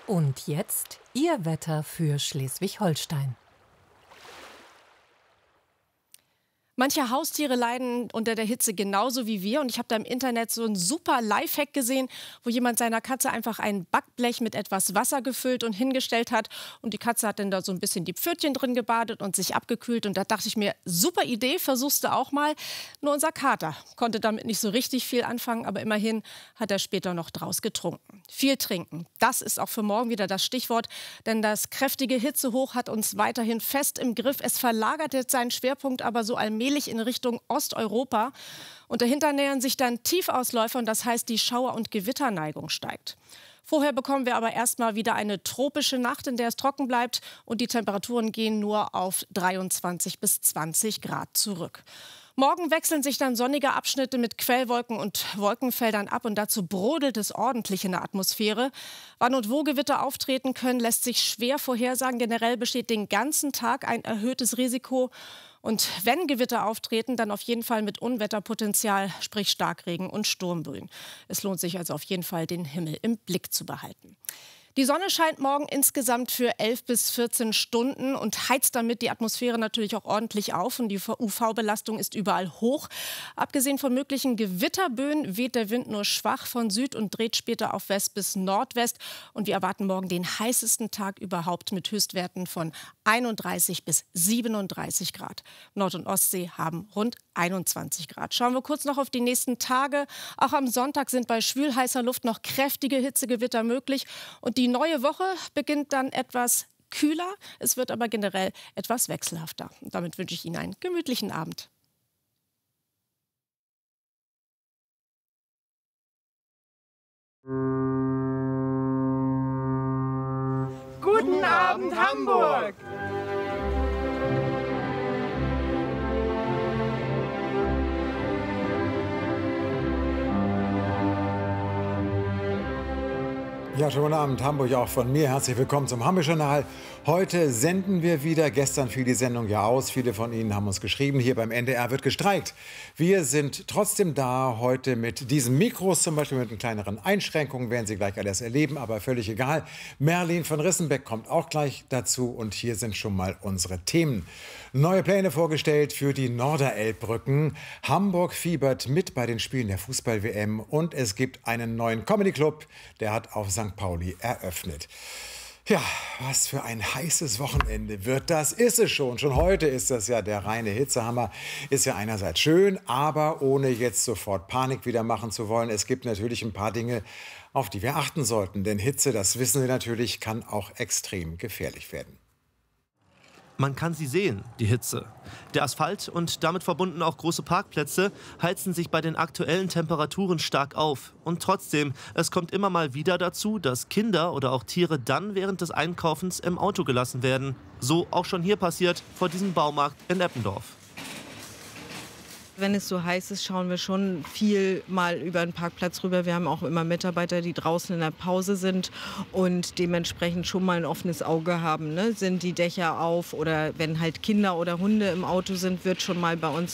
Und jetzt Ihr Wetter für Schleswig-Holstein. Manche Haustiere leiden unter der Hitze genauso wie wir. Und ich habe da im Internet so einen super Lifehack gesehen, wo jemand seiner Katze einfach ein Backblech mit etwas Wasser gefüllt und hingestellt hat. Und die Katze hat dann da so ein bisschen die Pfötchen drin gebadet und sich abgekühlt. Und da dachte ich mir, super Idee, versuchst du auch mal. Nur unser Kater konnte damit nicht so richtig viel anfangen. Aber immerhin hat er später noch draus getrunken. Viel trinken, das ist auch für morgen wieder das Stichwort. Denn das kräftige Hitzehoch hat uns weiterhin fest im Griff. Es verlagert jetzt seinen Schwerpunkt aber so allmählich in Richtung Osteuropa. Und dahinter nähern sich dann Tiefausläufer und das heißt, die Schauer- und Gewitterneigung steigt. Vorher bekommen wir aber erstmal wieder eine tropische Nacht, in der es trocken bleibt und die Temperaturen gehen nur auf 23 bis 20 Grad zurück. Morgen wechseln sich dann sonnige Abschnitte mit Quellwolken und Wolkenfeldern ab und dazu brodelt es ordentlich in der Atmosphäre. Wann und wo Gewitter auftreten können, lässt sich schwer vorhersagen. Generell besteht den ganzen Tag ein erhöhtes Risiko. Und wenn Gewitter auftreten, dann auf jeden Fall mit Unwetterpotenzial, sprich Starkregen und Sturmböen. Es lohnt sich also auf jeden Fall, den Himmel im Blick zu behalten. Die Sonne scheint morgen insgesamt für 11 bis 14 Stunden und heizt damit die Atmosphäre natürlich auch ordentlich auf. Und die UV-Belastung ist überall hoch. Abgesehen von möglichen Gewitterböen weht der Wind nur schwach von Süd und dreht später auf West bis Nordwest. Und wir erwarten morgen den heißesten Tag überhaupt mit Höchstwerten von 31 bis 37 Grad. Nord- und Ostsee haben rund 21 Grad. Schauen wir kurz noch auf die nächsten Tage. Auch am Sonntag sind bei schwülheißer Luft noch kräftige Hitzegewitter möglich. Und die neue Woche beginnt dann etwas kühler. Es wird aber generell etwas wechselhafter. Und damit wünsche ich Ihnen einen gemütlichen Abend. Guten Abend, Hamburg! Ja, schönen guten Abend, Hamburg auch von mir. Herzlich willkommen zum Hamburg-Journal. Heute senden wir wieder. Gestern fiel die Sendung ja aus. Viele von Ihnen haben uns geschrieben, hier beim NDR wird gestreikt. Wir sind trotzdem da, heute mit diesen Mikros, zum Beispiel mit kleineren Einschränkungen, werden Sie gleich alles erleben, aber völlig egal. Merlin von Rissenbeck kommt auch gleich dazu und hier sind schon mal unsere Themen. Neue Pläne vorgestellt für die Norderelbbrücken. Hamburg fiebert mit bei den Spielen der Fußball-WM und es gibt einen neuen Comedy-Club, der hat auf St. Pauli eröffnet. Ja, was für ein heißes Wochenende wird das? Ist es schon. Schon heute ist das ja der reine Hitzehammer. Ist ja einerseits schön, aber ohne jetzt sofort Panik wieder machen zu wollen. Es gibt natürlich ein paar Dinge, auf die wir achten sollten. Denn Hitze, das wissen wir natürlich, kann auch extrem gefährlich werden. Man kann sie sehen, die Hitze. Der Asphalt und damit verbunden auch große Parkplätze heizen sich bei den aktuellen Temperaturen stark auf. Und trotzdem, es kommt immer mal wieder dazu, dass Kinder oder auch Tiere dann während des Einkaufens im Auto gelassen werden. So auch schon hier passiert, vor diesem Baumarkt in Eppendorf. Wenn es so heiß ist, schauen wir schon viel mal über den Parkplatz rüber. Wir haben auch immer Mitarbeiter, die draußen in der Pause sind und dementsprechend schon mal ein offenes Auge haben. Ne? Sind die Dächer auf oder wenn halt Kinder oder Hunde im Auto sind, wird schon mal bei uns